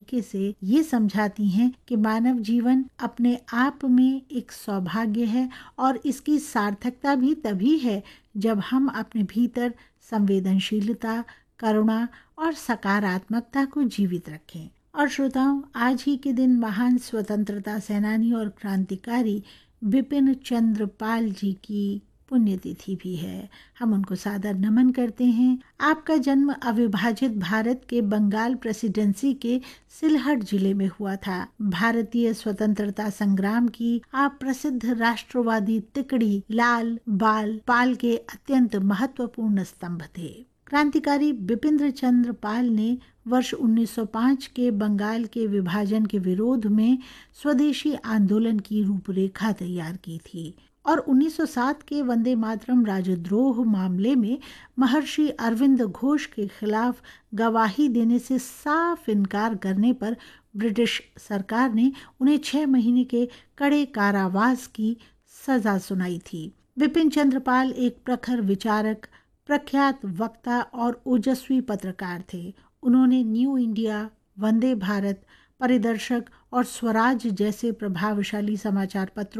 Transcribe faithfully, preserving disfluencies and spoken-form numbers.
तरीके से ये समझाती हैं कि मानव जीवन अपने आप में एक सौभाग्य है और इसकी सार्थकता भी तभी है जब हम अपने भीतर संवेदनशीलता, करुणा और सकारात्मकता को जीवित रखें। और श्रोताओं, आज ही के दिन महान स्वतंत्रता सेनानी और क्रांतिकारी बिपिन चंद्र पाल जी की पुण्यतिथि भी है। हम उनको सादर नमन करते हैं। आपका जन्म अविभाजित भारत के बंगाल प्रेसिडेंसी के सिलहट जिले में हुआ था। भारतीय स्वतंत्रता संग्राम की आप प्रसिद्ध राष्ट्रवादी तिकड़ी लाल बाल पाल के अत्यंत महत्वपूर्ण स्तंभ थे। क्रांतिकारी बिपिन चंद्र पाल ने वर्ष उन्नीस सौ पाँच के बंगाल के विभाजन के विरोध में स्वदेशी आंदोलन की रूपरेखा तैयार की थी और उन्नीस सौ सात के वंदे मातरम राजद्रोह मामले में महर्षि अरविंद घोष के खिलाफ गवाही देने से साफ इनकार करने पर ब्रिटिश सरकार ने उन्हें छह महीने के कड़े कारावास की सजा सुनाई थी। बिपिन चंद्र पाल एक प्रखर विचारक, प्रख्यात वक्ता और ओजस्वी पत्रकार थे। उन्होंने न्यू इंडिया, वंदे भारत, परिदर्शक और स्वराज जैसे प्रभावशाली समाचार पत्रों